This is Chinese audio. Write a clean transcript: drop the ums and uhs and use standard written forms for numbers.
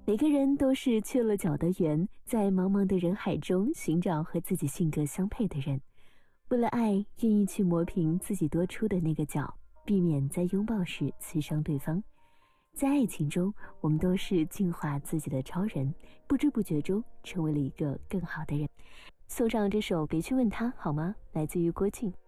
每个人都是缺了角的圆，在茫茫的人海中寻找和自己性格相配的人。为了爱，愿意去磨平自己多出的那个角，避免在拥抱时刺伤对方。在爱情中，我们都是净化自己的超人，不知不觉中成为了一个更好的人。送上这首《别去问他》好吗？来自于郭靖。